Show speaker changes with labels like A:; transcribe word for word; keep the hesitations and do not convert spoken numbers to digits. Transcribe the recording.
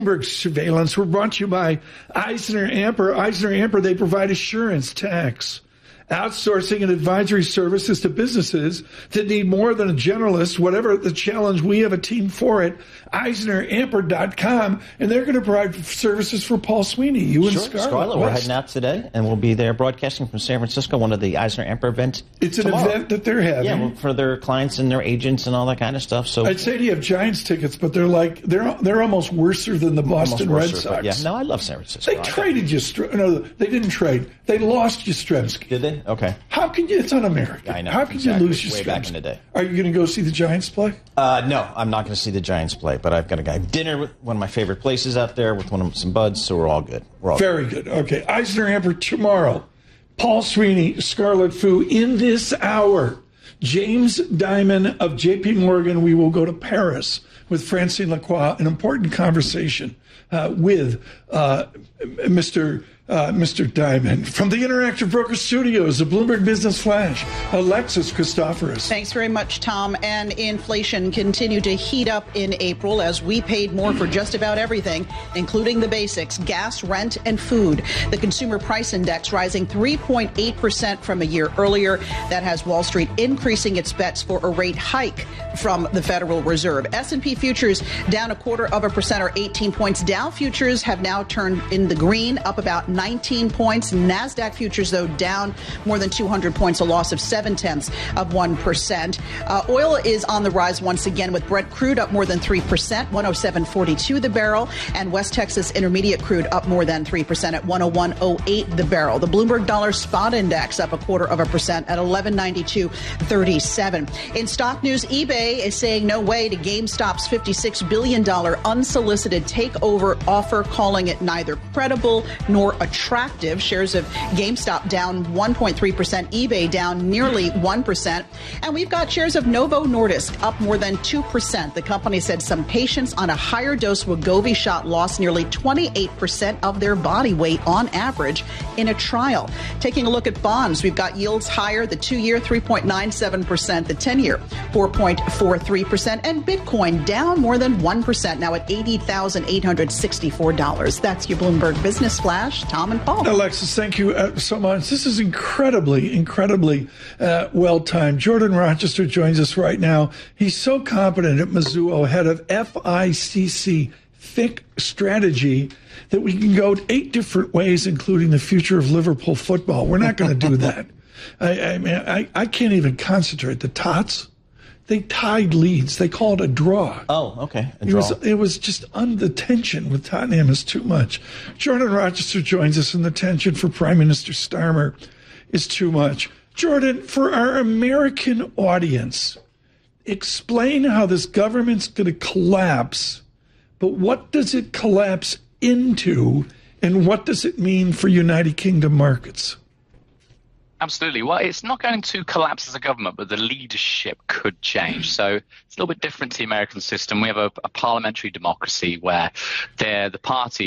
A: Bloomberg Surveillance. We're brought to you by Eisner Amper. Eisner Amper, they provide assurance, tax, outsourcing, and advisory services to businesses that need more than a generalist. Whatever the challenge, we have a team for it. Eisner Amper dot com, and they're going to provide services for Paul Sweeney. You and
B: sure,
A: Scarlett.
B: Scarlett, we're heading out today, and we'll be there broadcasting from San Francisco, one of the Eisner Amper events.
A: It's an
B: tomorrow.
A: event that they're having.
B: Yeah, well, for their clients and their agents and all that kind of stuff. So
A: I'd say to you have Giants tickets, but they're like they're they're almost worse than the Boston Red
B: worser,
A: Sox.
B: Yeah, no, I love San Francisco.
A: They
B: I
A: traded Yastrzemski. No, they didn't trade. They lost Yastrzemski.
B: Did they? Okay.
A: How can you? It's un-American.
B: I know.
A: How can
B: exactly.
A: you lose Yastrzemski?
B: Way back in the day.
A: Are you going to go see the Giants play?
B: Uh, no, I'm not going to see the Giants play, but I've got to go dinner with one of my favorite places out there with one of some buds, so we're all good. We're all
A: Very good. good. Okay, Eisner Amper tomorrow. Paul Sweeney, Scarlett Fu in this hour. James Dimon of J P Morgan. We will go to Paris with Francine Lacroix, an important conversation uh, with uh, Mister Uh, Mister Dimon. From the Interactive Broker Studios, the Bloomberg Business Flash, Alexis Christoforous.
C: Thanks very much, Tom. And inflation continued to heat up in April as we paid more for just about everything, including the basics, gas, rent, and food. The Consumer Price Index rising three point eight percent from a year earlier. That has Wall Street increasing its bets for a rate hike from the Federal Reserve. S and P futures down a quarter of a percent or eighteen points. Dow futures have now turned in the green, up about nineteen points. NASDAQ futures, though, down more than two hundred points, a loss of seven tenths of one percent. Uh, oil is on the rise once again, with Brent crude up more than three percent, one oh seven forty-two the barrel, and West Texas Intermediate crude up more than three percent at one oh one oh eight the barrel. The Bloomberg Dollar Spot Index up a quarter of a percent at eleven ninety-two thirty-seven. In stock news, eBay is saying no way to GameStop's fifty-six billion dollars unsolicited takeover offer, calling it neither credible nor attractive. Shares of GameStop down one point three percent, eBay down nearly one percent. And we've got shares of Novo Nordisk up more than two percent. The company said some patients on a higher dose Wegovy shot lost nearly twenty-eight percent of their body weight on average in a trial. Taking a look at bonds, we've got yields higher, the two-year three point nine seven percent, the ten-year four point four three percent, and Bitcoin down more than one percent, now at eighty thousand eight hundred sixty-four dollars. That's your Bloomberg Business Flash. Tom and Paul.
A: Alexis, thank you uh, so much. This is incredibly, incredibly uh, well-timed. Jordan Rochester joins us right now. He's so competent at Mizuho, head of F I C C, F I C strategy, that we can go eight different ways, including the future of Liverpool football. We're not going to do that. I, I mean, I, I can't even concentrate. The Tots, they tied leads. They call it a draw.
B: Oh, okay. A
A: it
B: draw.
A: was it was just un, the tension with Tottenham is too much. Jordan Rochester joins us, and the tension for Prime Minister Starmer is too much. Jordan, for our American audience, explain how this government's going to collapse, but what does it collapse into, and what does it mean for United Kingdom markets?
D: Absolutely. Well, it's not going to collapse as a government, but the leadership could change. So it's a little bit different to the American system. We have a, a parliamentary democracy where the party